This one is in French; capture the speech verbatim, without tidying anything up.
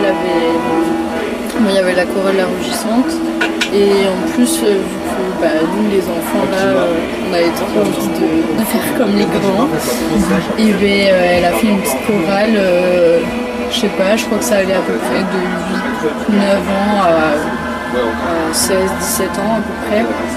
avait, bon, il y avait la chorale La Rugissante. Et en plus, vu que bah, nous les enfants là, euh, on avait trop envie de, de faire comme les grands, et ben, euh, elle a fait une petite chorale, euh, je sais pas, je crois que ça allait à peu près de huit neuf ans à, à seize dix-sept ans à peu près.